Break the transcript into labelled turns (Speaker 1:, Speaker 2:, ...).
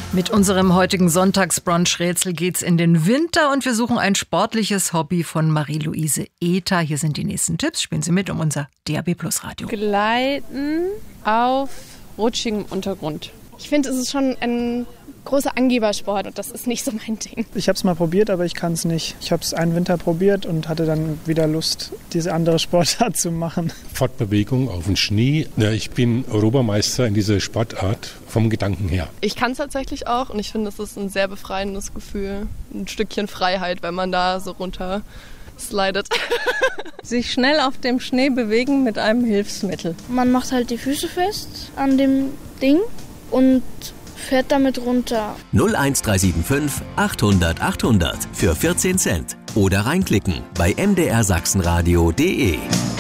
Speaker 1: Mit unserem heutigen Sonntagsbrunch-Rätsel geht's in den Winter und wir suchen ein sportliches Hobby von Marie-Louise Ether. Hier sind die nächsten Tipps. Spielen Sie mit um unser DAB+-Radio.
Speaker 2: Gleiten auf rutschigem Untergrund.
Speaker 3: Ich finde, es ist schon ein großer Angebersport und das ist nicht so mein Ding.
Speaker 4: Ich habe es mal probiert, aber ich kann es nicht. Ich habe es einen Winter probiert und hatte dann wieder Lust, diese andere Sportart zu machen.
Speaker 5: Fortbewegung auf dem Schnee. Ja, ich bin Europameister in dieser Sportart vom Gedanken her.
Speaker 2: Ich kann es tatsächlich auch und ich finde, es ist ein sehr befreiendes Gefühl. Ein Stückchen Freiheit, wenn man da so runter slidet.
Speaker 6: Sich schnell auf dem Schnee bewegen mit einem Hilfsmittel.
Speaker 7: Man macht halt die Füße fest an dem Ding und fährt damit runter.
Speaker 8: 01375 800 800 für 14 Cent. Oder reinklicken bei mdrsachsenradio.de.